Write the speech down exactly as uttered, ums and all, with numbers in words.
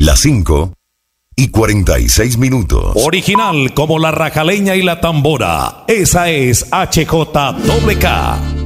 Las cinco y cuarenta y seis minutos. Original como la rajaleña y la tambora. Esa es H J K K.